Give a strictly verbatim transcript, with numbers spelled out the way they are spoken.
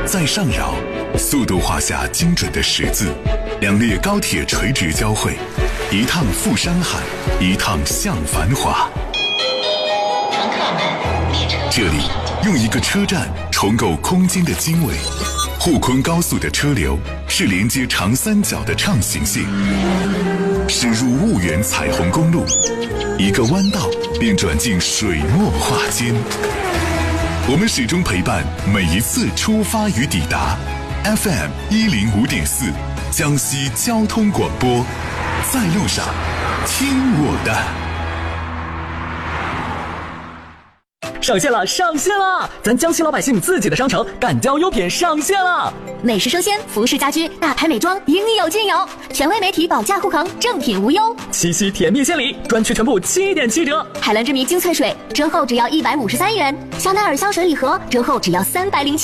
在上饶，速度画下精准的十字，两列高铁垂直交汇，一趟赴山海，一趟向繁华。 乘客们，列车这里用一个车站重构空间的经纬。沪昆高速的车流是连接长三角的畅行性，驶入婺源彩虹公路，一个弯道便转进水墨画间。我们始终陪伴每一次出发与抵达。F M 一零五点四，江西交通广播，在路上，听我的。 上线了，上线了！咱江西老百姓自己的商城敢交优品上线了， 美食生鲜、服饰家居、大牌美妆应有尽有，权威媒体保价护航，正品无忧。 七夕甜蜜献礼，专区全部七点七折。 海蓝之谜精粹水折后只要一百五十三元，香奈儿香水礼盒折后只要三百零七。